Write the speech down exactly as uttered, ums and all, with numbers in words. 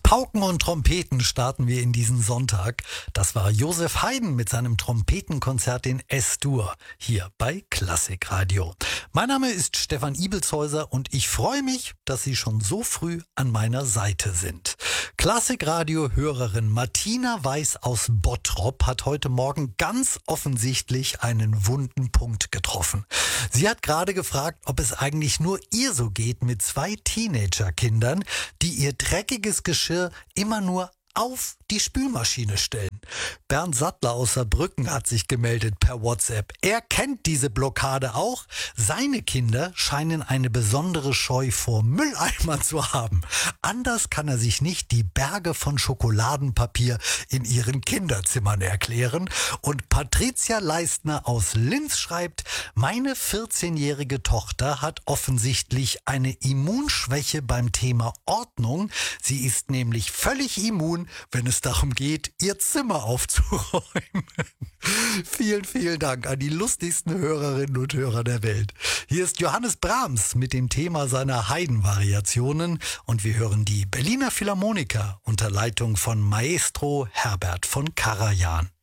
Pauken und Trompeten starten wir in diesen Sonntag. Das war Josef Haydn mit seinem Trompetenkonzert in S-Dur hier bei Klassikradio. Mein Name ist Stefan Ibelshäuser und ich freue mich, dass Sie schon so früh an meiner Seite sind. Klassikradio-Hörerin Martina Weiß aus Bottrop hat heute Morgen ganz offensichtlich einen wunden Punkt getroffen. Sie hat gerade gefragt, ob es eigentlich nur ihr so geht mit zwei Teenagerkindern, die ihr dreckiges Geschirr immer nur auf die Spülmaschine stellen. Bernd Sattler aus Saarbrücken hat sich gemeldet per WhatsApp. Er kennt diese Blockade auch. Seine Kinder scheinen eine besondere Scheu vor Mülleimern zu haben. Anders kann er sich nicht die Berge von Schokoladenpapier in ihren Kinderzimmern erklären. Und Patricia Leistner aus Linz schreibt, meine vierzehnjährige Tochter hat offensichtlich eine Immunschwäche beim Thema Ordnung. Sie ist nämlich völlig immun, wenn es darum geht, ihr Zimmer aufzuräumen. Vielen, vielen Dank an die lustigsten Hörerinnen und Hörer der Welt. Hier ist Johannes Brahms mit dem Thema seiner Haydn-Variationen und wir hören die Berliner Philharmoniker unter Leitung von Maestro Herbert von Karajan.